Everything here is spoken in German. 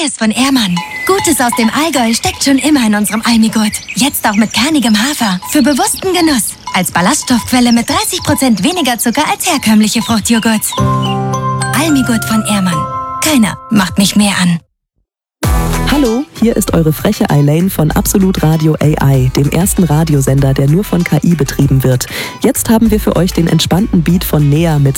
Neues von Ehrmann. Gutes aus dem Allgäu steckt schon immer in unserem Almigurt. Jetzt auch mit kernigem Hafer. Für bewussten Genuss. Als Ballaststoffquelle mit 30% weniger Zucker als herkömmliche Fruchtjoghurt. Almigurt von Ehrmann. Keiner macht mich mehr an. Hallo, hier ist eure freche Eileen von Absolut Radio AI, dem ersten Radiosender, der nur von KI betrieben wird. Jetzt haben wir für euch den entspannten Beat von Nea mit